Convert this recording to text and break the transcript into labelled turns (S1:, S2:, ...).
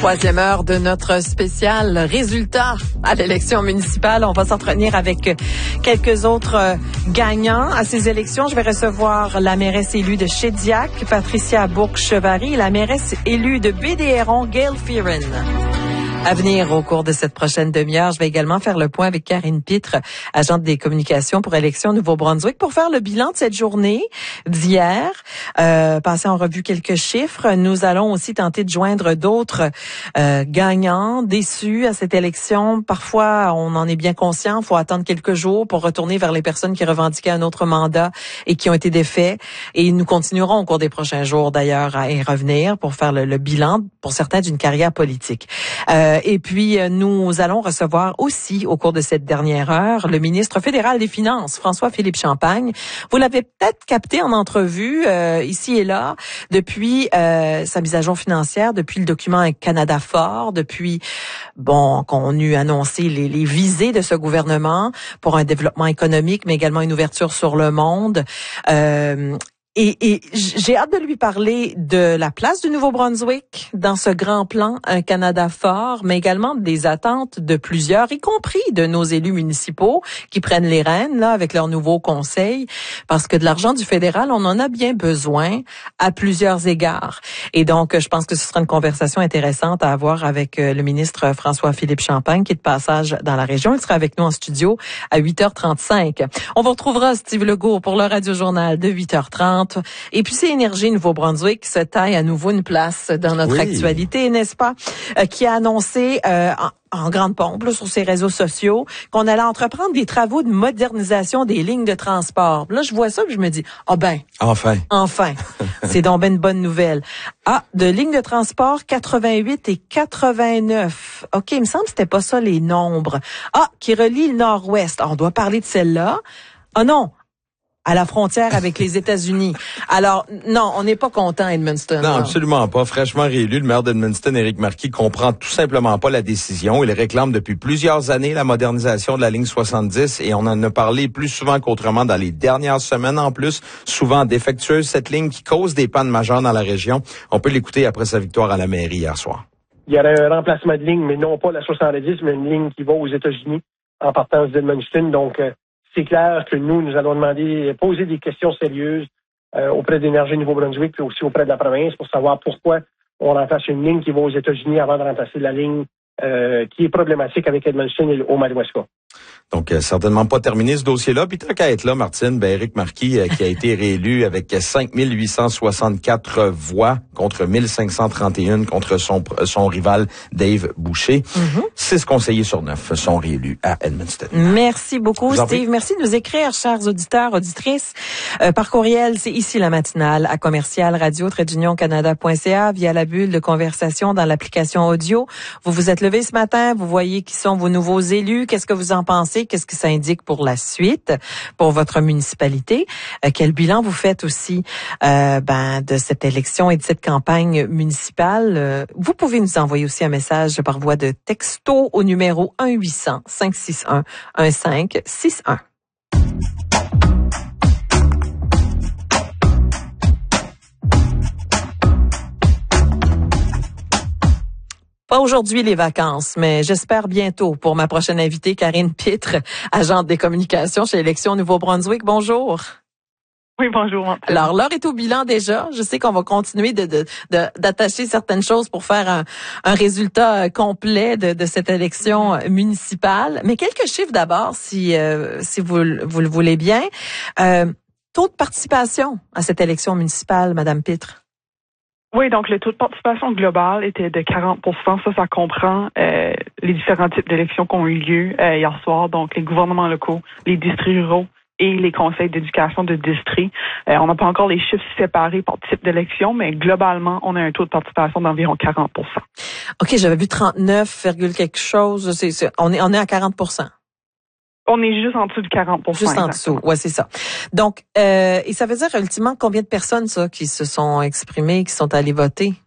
S1: Troisième heure de notre spécial résultat à l'élection municipale. On va s'entretenir avec quelques autres gagnants à ces élections. Je vais recevoir la mairesse élue de Shediac, Patricia Bourque-Chevary, et la mairesse élue de Baie-des-Hérons, Gail Fearon. À venir au cours de cette prochaine demi-heure, je vais également faire le point avec Karine Pitre, agente des communications pour Élections Nouveau-Brunswick, pour faire le bilan de cette journée d'hier, passer en revue quelques chiffres. Nous allons aussi tenter de joindre d'autres gagnants, déçus à cette élection. Parfois, on en est bien conscient, il faut attendre quelques jours pour retourner vers les personnes qui revendiquaient un autre mandat et qui ont été défaits. Et nous continuerons au cours des prochains jours, d'ailleurs, à y revenir pour faire le bilan, pour certains, d'une carrière politique. Et puis, nous allons recevoir aussi, au cours de cette dernière heure, le ministre fédéral des Finances, François-Philippe Champagne. Vous l'avez peut-être capté en entrevue, ici et là, depuis sa mise à jour financière, depuis le document Canada fort, depuis, qu'on eut annoncé les visées de ce gouvernement pour un développement économique, mais également une ouverture sur le monde. Et j'ai hâte de lui parler de la place du Nouveau-Brunswick dans ce grand plan, un Canada fort, mais également des attentes de plusieurs, y compris de nos élus municipaux qui prennent les rênes là avec leur nouveau conseil, parce que de l'argent du fédéral, on en a bien besoin à plusieurs égards. Et donc, je pense que ce sera une conversation intéressante à avoir avec le ministre François-Philippe Champagne, qui est de passage dans la région. Il sera avec nous en studio à 8h35. On vous retrouvera Steve Legault pour le Radio-Journal de 8h30. Et puis c'est Énergie Nouveau-Brunswick qui se taille à nouveau une place dans notre actualité, n'est-ce pas? Qui a annoncé en grande pompe là, sur ses réseaux sociaux qu'on allait entreprendre des travaux de modernisation des lignes de transport. Là, je vois ça et je me dis, enfin. C'est donc ben une bonne nouvelle. De lignes de transport 88 et 89. OK, il me semble que c'était pas ça les nombres. Qui relient le nord-ouest. On doit parler de celle-là. Non. À la frontière avec les États-Unis. Alors, non, on n'est pas content, Edmundston.
S2: Non, absolument pas. Fraîchement réélu, le maire d'Edmundston, Éric Marquis, comprend tout simplement pas la décision. Il réclame depuis plusieurs années la modernisation de la ligne 70 et on en a parlé plus souvent qu'autrement dans les dernières semaines en plus. Souvent défectueuse, cette ligne qui cause des pannes majeures dans la région. On peut l'écouter après sa victoire à la mairie hier soir.
S3: Il y aurait un remplacement de ligne, mais non pas la 70, mais une ligne qui va aux États-Unis en partance d'Edmundston. Donc, c'est clair que nous allons poser des questions sérieuses auprès d'Énergie Nouveau-Brunswick puis aussi auprès de la province pour savoir pourquoi on remplace une ligne qui va aux États-Unis avant de remplacer la ligne qui est problématique avec Edmundston et au Madawaska.
S2: Donc, certainement pas terminé ce dossier-là. Puis tant qu'à être là, Martine, Éric Marquis, qui a été réélu avec 5864 voix contre 1531 contre son rival Dave Boucher. 6 conseillers sur 9 sont réélus à Edmundston.
S1: Merci beaucoup, Steve. Merci de nous écrire, chers auditeurs, auditrices. Par courriel, c'est ici la matinale à commercial-radio-canada.ca via la bulle de conversation dans l'application audio. Vous vous êtes levé ce matin, vous voyez qui sont vos nouveaux élus. Qu'est-ce que vous en pensez? Qu'est-ce que ça indique pour la suite, pour votre municipalité? Quel bilan vous faites aussi de cette élection et de cette campagne municipale? Vous pouvez nous envoyer aussi un message par voie de texto au numéro 1-800-561-1561. Pas aujourd'hui les vacances, mais j'espère bientôt pour ma prochaine invitée, Karine Pitre, agente des communications chez Élections Nouveau-Brunswick. Bonjour.
S4: Oui, bonjour.
S1: Alors, l'heure est au bilan déjà. Je sais qu'on va continuer d'attacher certaines choses pour faire un résultat complet de cette élection municipale. Mais quelques chiffres d'abord, si vous le voulez bien. Taux de participation à cette élection municipale, Madame Pitre.
S4: Oui, donc le taux de participation global était de 40 %. Ça comprend les différents types d'élections qui ont eu lieu hier soir, donc les gouvernements locaux, les districts ruraux et les conseils d'éducation de district. On n'a pas encore les chiffres séparés par type d'élection, mais globalement, on a un taux de participation d'environ 40 %.
S1: OK, j'avais vu 39, quelque chose. On est à 40 %.
S4: On est juste en dessous de 40 %.
S1: Juste en dessous, ouais, c'est ça. Donc, et ça veut dire ultimement combien de personnes, ça, qui se sont exprimées, qui sont allées voter?